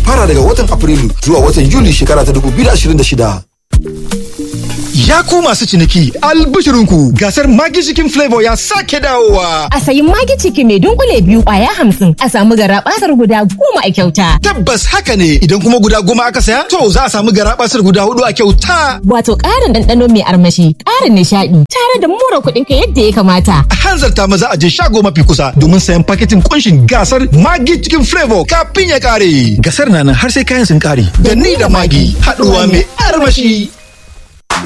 fara daga watan Afrilu zuwa watan Yuli shekara ta 2026. Ya ku masu ciniki, albishirinku gasar Maggi Chicken Flavor ya sake dawowa. A sayi Maggi Chicken mai dunkule 2 kwaya 50 a samu garabasar guda 10 a kyauta. Tabbas haka ne, idan kuma guda 10 aka saya, to za a samu garabasar guda 4 a kyauta. Wato ƙarin ɗanɗano mai armashi, ƙarin nishaɗi, tare da more kuɗin ka yadda ya kamata. A hanzarta maza a je shago mafi kusa domin sayan paketin kunshin gasar Maggi Chicken Flavor kafin ya ƙare. Gasar na nan har sai kayan sun ƙare. Da ni da Maggi, haɗuwa mai armashi.